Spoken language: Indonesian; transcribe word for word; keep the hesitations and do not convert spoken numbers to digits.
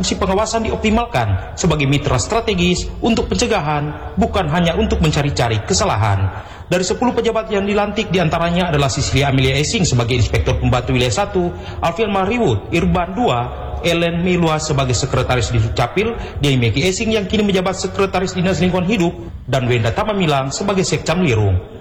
fungsi pengawasan dioptimalkan sebagai mitra strategis untuk pencegahan, bukan hanya untuk mencari-cari kesalahan. Dari sepuluh pejabat yang dilantik, diantaranya adalah Cecilia Amelia Essing sebagai Inspektur Pembantu Wilayah satu, Alfian Mariwood, Irban dua, Ellen Melua sebagai Sekretaris di Dukcapil, Diai Meki Essing yang kini menjabat Sekretaris Dinas Lingkungan Hidup, dan Wenda Tamamilang sebagai Sekcam Lirung.